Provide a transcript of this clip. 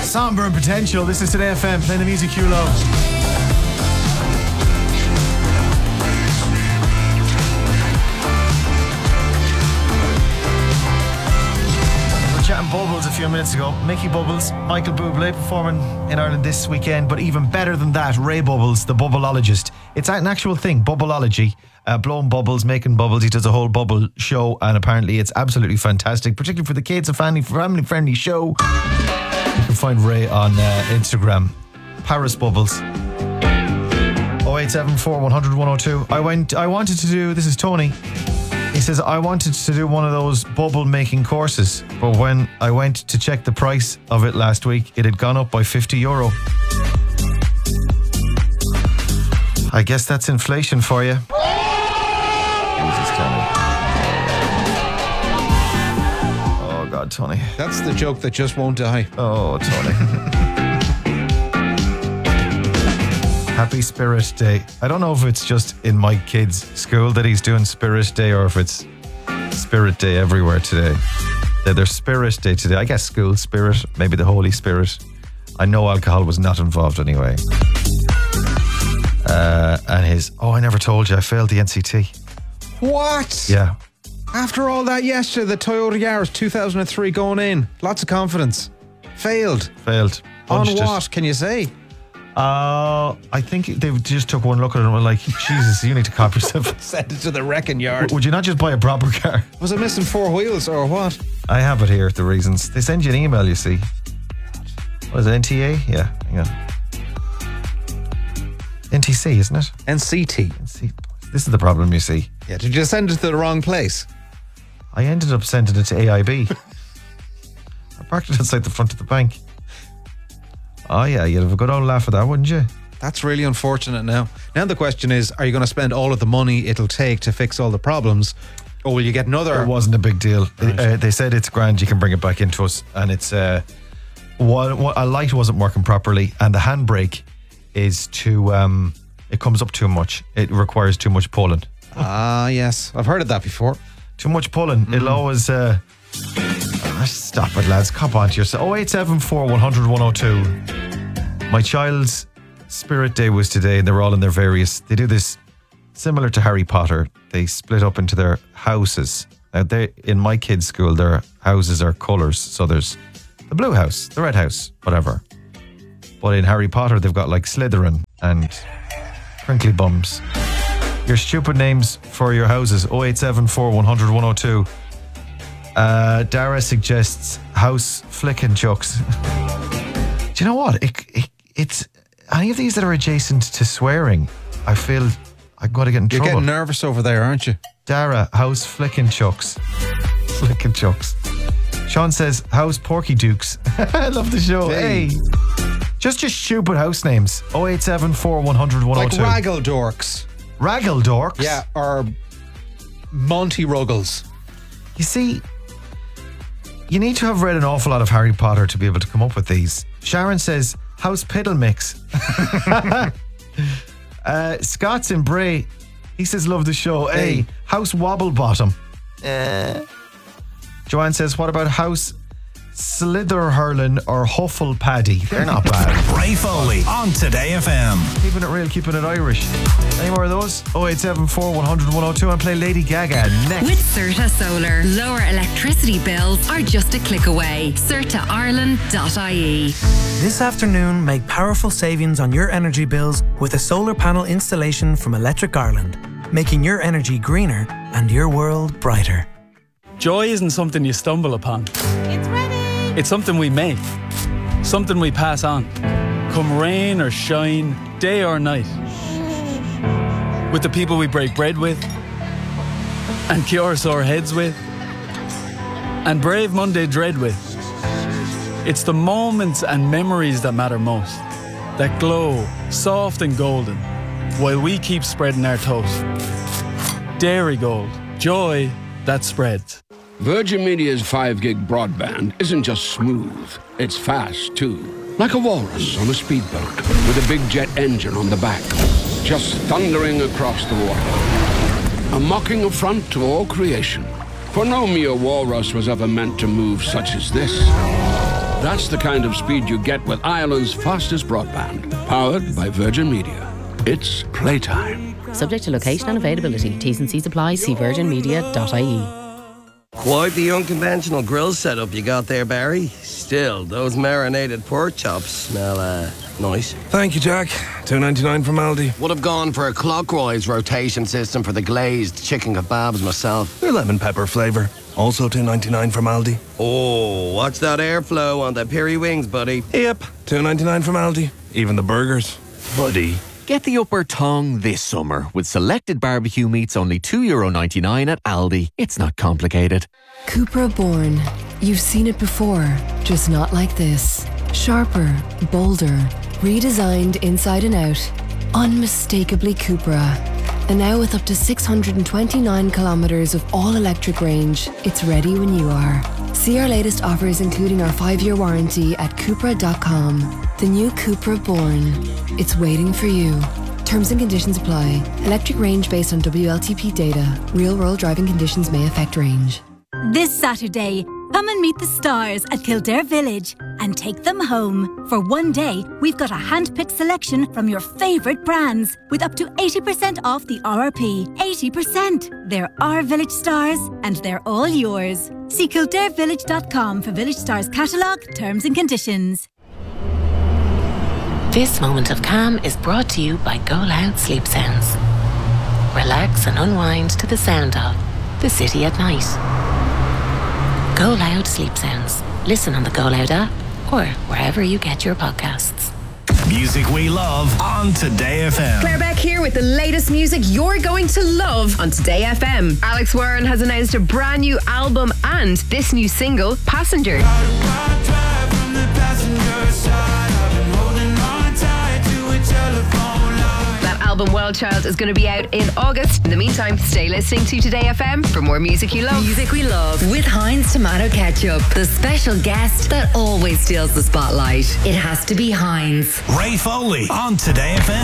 Somber and Potential. This is Today FM, playing the music you love. We were chatting Bubbles a few minutes ago. Mickey Bubbles, Michael Bublé performing in Ireland this weekend, but even better than that, Ray Bubbles, the bubbleologist. It's an actual thing, bubbleology. Blowing bubbles, making bubbles. He does a whole bubble show, and apparently it's absolutely fantastic, particularly for the kids. A family-friendly show. You can find Ray on Instagram. Paris Bubbles. 0874 100 102. I wanted to do, this is Tony. He says, I wanted to do one of those bubble making courses, but when I went to check the price of it last week, it had gone up by €50. I guess that's inflation for you. Jesus, Tony. Oh, God, Tony. That's the joke that just won't die. Oh, Tony. Happy Spirit Day. I don't know if it's just in my kid's school that he's doing Spirit Day or if it's Spirit Day everywhere today. There's Spirit Day today. I guess school spirit, maybe the Holy Spirit. I know alcohol was not involved anyway. And I never told you, I failed the NCT. What? Yeah. After all that yesterday, the Toyota Yaris 2003 going in. Lots of confidence. Failed. Punched On it. what, can you say? I think they just took one look at it and were like, Jesus, you need to cop yourself. Send it to the wrecking yard. Would you not just buy a proper car? Was it missing 4 wheels or what? I have it here, the reasons. They send you an email, you see. What is it, NTA? Yeah, hang on. NTC, isn't it? NCT. This is the problem, you see. Yeah, did you send it to the wrong place? I ended up sending it to AIB. I parked it outside the front of the bank. Oh yeah, you'd have a good old laugh at that, wouldn't you? That's really unfortunate now. Now the question is, are you going to spend all of the money it'll take to fix all the problems? Or will you get another... It wasn't a big deal. Right. They said it's grand, you can bring it back into us. And it's... a light wasn't working properly, and the handbrake is too... it comes up too much. It requires too much pulling. Ah, yes. I've heard of that before. Too much pulling. It'll always... stop it, lads. Cop on to yourself. 0874 100 102. My child's Spirit Day was today, and they're all in their various... They do this similar to Harry Potter. They split up into their houses. Now, in my kids' school, their houses are colours. So there's the blue house, the red house, whatever. But in Harry Potter, they've got like Slytherin and Crinkly Bums. Your stupid names for your houses. 0874 100 102. Dara suggests House Flickin' Chucks. Do you know what? It's any of these that are adjacent to swearing, I feel I'm going to get in trouble. You're getting nervous over there, aren't you? Dara, House Flickin' Chucks. Flickin' Chucks. Sean says House Porky Dukes. I love the show. Hey. Just your stupid house names. 0874 100 102. Like Raggle Dorks. Raggle Dorks? Yeah, or Monty Ruggles. You see, you need to have read an awful lot of Harry Potter to be able to come up with these. Sharon says House Piddle Mix. Scott's in Bray. He says love the show. Hey, House Wobble Bottom. Joanne says what about House Slither Hurlin or Huffle Paddy? They're not bad. Ray Foley on Today FM. Keeping it real, keeping it Irish. Any more of those? 0874 100 102 and play Lady Gaga next. With Certa Solar, lower electricity bills are just a click away. CertaIreland.ie. This afternoon, make powerful savings on your energy bills with a solar panel installation from Electric Ireland, making your energy greener and your world brighter. Joy isn't something you stumble upon. It's ready. It's something we make, something we pass on, come rain or shine, day or night. With the people we break bread with, and cure sore heads with, and brave Monday dread with. It's the moments and memories that matter most, that glow, soft and golden, while we keep spreading our toast. Dairy Gold, joy that spreads. Virgin Media's 5 gig broadband isn't just smooth, it's fast too. Like a walrus on a speedboat with a big jet engine on the back, just thundering across the water. A mocking affront to all creation, for no mere walrus was ever meant to move such as this. That's the kind of speed you get with Ireland's fastest broadband. Powered by Virgin Media. It's playtime. Subject to location and availability. T's and C's apply. See virginmedia.ie. Quite the unconventional grill setup you got there, Barry. Still, those marinated pork chops smell, nice. Thank you, Jack. $2.99 from Aldi. Would have gone for a clockwise rotation system for the glazed chicken kebabs myself. They're lemon pepper flavour. Also $2.99 from Aldi. Oh, watch that airflow on the piri wings, buddy. Yep, $2.99 from Aldi. Even the burgers. Buddy. Get the upper tongue this summer with selected barbecue meats only €2.99 at Aldi. It's not complicated. Cupra Born. You've seen it before, just not like this. Sharper, bolder, redesigned inside and out. Unmistakably Cupra. And now with up to 629 kilometres of all-electric range, it's ready when you are. See our latest offers including our 5-year warranty at Cupra.com. The new Cupra Born. It's waiting for you. Terms and conditions apply. Electric range based on WLTP data. Real-world driving conditions may affect range. This Saturday, come and meet the stars at Kildare Village and take them home. For one day, we've got a hand-picked selection from your favourite brands with up to 80% off the RRP. 80%! They're our Village stars and they're all yours. See kildarevillage.com for Village Stars catalogue, terms and conditions. This moment of calm is brought to you by Go Loud Sleep Sounds. Relax and unwind to the sound of the city at night. Go Loud Sleep Sounds. Listen on the Go Loud app or wherever you get your podcasts. Music we love on Today FM. Claire Beck here with the latest music you're going to love on Today FM. Alex Warren has announced a brand new album and this new single, Passenger. That album, Wild Child, is going to be out in August. In the meantime, stay listening to Today FM for more music you love. Music we love with Heinz Tomato Ketchup. The special guest that always steals the spotlight. It has to be Heinz. Ray Foley on Today FM.